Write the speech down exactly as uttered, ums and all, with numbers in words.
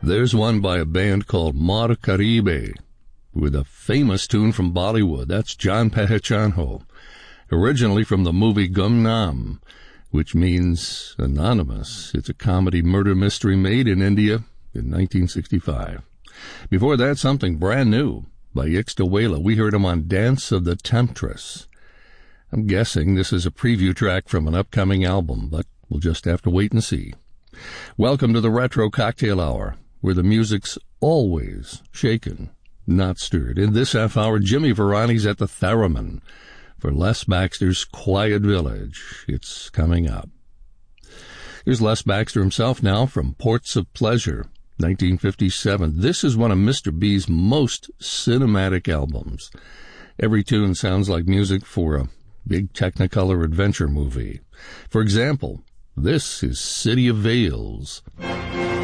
There's one by a band called Mar Caribe with a famous tune from Bollywood. That's John Pehchanho, originally from the movie Gumnam, which means anonymous. It's a comedy murder mystery made in India in nineteen sixty-five. Before that, something brand new by Ixtawala. We heard him on Dance of the Temptress. I'm guessing this is a preview track from an upcoming album, but we'll just have to wait and see. Welcome to the Retro Cocktail Hour, where the music's always shaken, not stirred. In this half hour, Jimmy Varani's at the Theremin for Les Baxter's Quiet Village. It's coming up. Here's Les Baxter himself now from Ports of Pleasure, nineteen fifty-seven. This is one of Mister B's most cinematic albums. Every tune sounds like music for a big Technicolor adventure movie. For example, this is City of Veils.